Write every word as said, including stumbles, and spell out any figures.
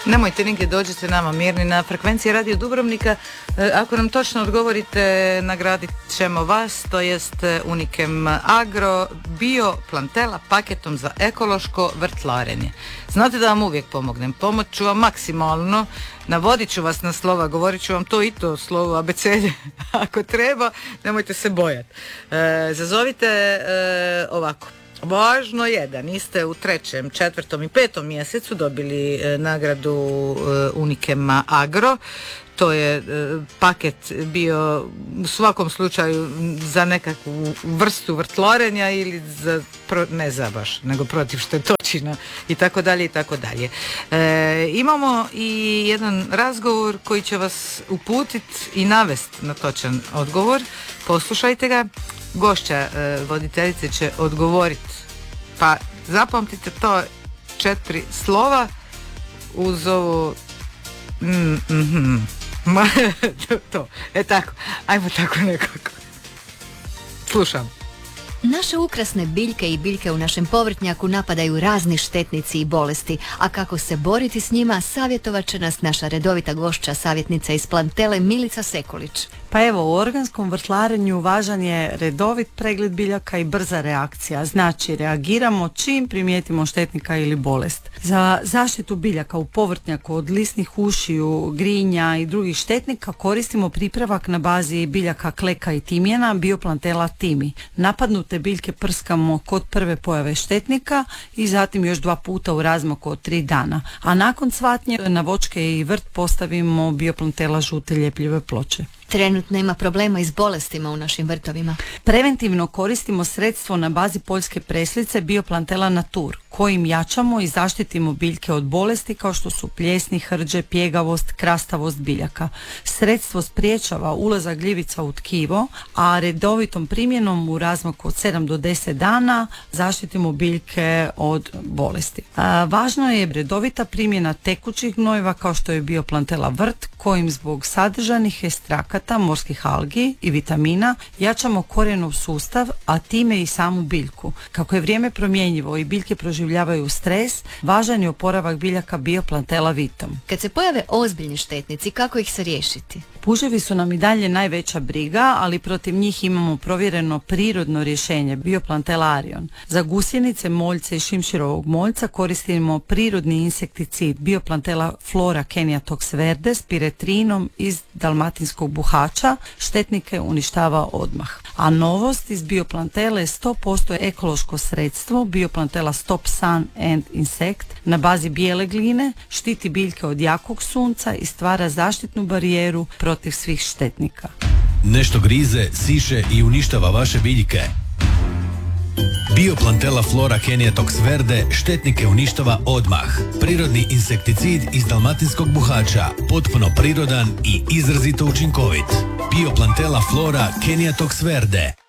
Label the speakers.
Speaker 1: Nemojte nigdje, dođite nama mirni na frekvenciji Radio Dubrovnika. Ako nam točno odgovorite, nagradit ćemo vas, to jest Unikem Agro Bio Plantela paketom za ekološko vrtlarenje. Znate da vam uvijek pomognem, pomoć ću vam maksimalno, navodit ću vas na slova, govorit ću vam to i to slovo abecede ako treba, nemojte se bojati. E, zazovite e, ovako. Važno je da niste u trećem, četvrtom i petom mjesecu dobili e, nagradu e, Unikema Agro. To je e, paket bio u svakom slučaju za nekakvu vrstu vrtlorenja ili za, pro, ne za baš, nego protiv štetočina i tako dalje i tako dalje. E, imamo i jedan razgovor koji će vas uputiti i navesti na točan odgovor. Poslušajte ga. Gošća e, voditeljice će odgovoriti, pa zapamtite to, četiri slova uz ovo mm, mm, to, to, e tako, ajmo tako nekako. Slušam.
Speaker 2: Naše ukrasne biljke i biljke u našem povrtnjaku napadaju razni štetnici i bolesti, a kako se boriti s njima, savjetovat će nas naša redovita gošća, savjetnica iz Plantele Milica Sekulić.
Speaker 3: Pa evo, u organskom vrtlarenju važan je redovit pregled biljaka i brza reakcija. Znači, reagiramo čim primijetimo štetnika ili bolest. Za zaštitu biljaka u povrtnjaku od lisnih ušiju, grinja i drugih štetnika koristimo pripravak na bazi biljaka kleka i timijana Bio Plantela Timi. Napadnute biljke prskamo kod prve pojave štetnika i zatim još dva puta u razmaku od tri dana. A nakon cvatnje na voćke i vrt postavimo Bio Plantela žute ljepljive ploče.
Speaker 2: Trenutno ima problema i s bolestima u našim vrtovima.
Speaker 3: Preventivno koristimo sredstvo na bazi poljske preslice Bio Plantela Natur, kojim jačamo i zaštitimo biljke od bolesti kao što su pljesni, hrđe, pjegavost, krastavost biljaka. Sredstvo spriječava ulazak gljivica u tkivo, a redovitom primjenom u razmaku od sedam do deset dana zaštitimo biljke od bolesti. A, važno je redovita primjena tekućih gnojiva kao što je Bio Plantela Vrt, kojim zbog sadržanih ekstrakata morskih algi i vitamina jačamo korijenov sustav, a time i samu biljku. Kako je vrijeme promjenjivo i biljke proživljavaju stres, važan je oporavak biljaka Bio Plantela Vitom.
Speaker 2: Kad se pojave ozbiljni štetnici, kako ih se riješiti?
Speaker 3: Puževi su nam i dalje najveća briga, ali protiv njih imamo provjereno prirodno rješenje Bio Plantela Arion. Za gusjenice, moljce i šimširovog moljca koristimo prirodni insekticid Bio Plantela Flora Kenia Tox Verde s piretrinom iz dalmatinskog buhača, štetnike uništava odmah. A novost iz Bio Plantele je sto posto ekološko sredstvo Bio Plantela Stop Sun and Insect na bazi bijele gline, štiti biljke od jakog sunca i stvara zaštitnu barijeru protiv svih štetnika.
Speaker 4: Nešto grize, siše i uništava vaše biljke? Bio Plantela Flora Kenia Tox Verde štetnike uništava odmah. Prirodni insekticid iz dalmatinskog buhača, potpuno prirodan i izrazito učinkovit. Bio Plantela Flora Kenia Tox Verde.